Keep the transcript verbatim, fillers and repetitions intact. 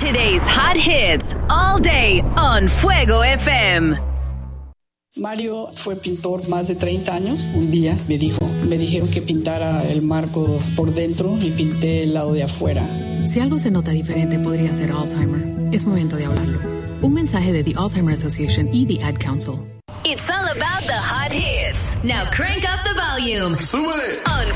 Today's hot hits all day on Fuego F M. Mario fue pintor más de treinta años. Un día me dijo, me dijeron que pintara el marco por dentro y pinté el lado de afuera. Si algo se nota diferente, podría ser Alzheimer. Es momento de hablarlo. Un mensaje de The Alzheimer Association y The Ad Council. It's all about the hot hits. Now crank up the volume. ¡Súbele! On